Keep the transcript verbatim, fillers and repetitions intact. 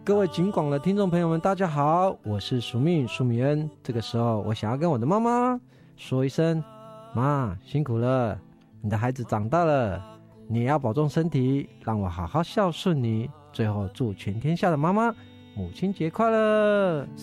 各位警广的听众朋友们，大家好，我是苏命苏米恩。这个时候，我想要跟我的妈妈说一声：妈，辛苦了，你的孩子长大了，你也要保重身体，让我好好孝顺你。最后，祝全天下的妈妈母亲节快乐！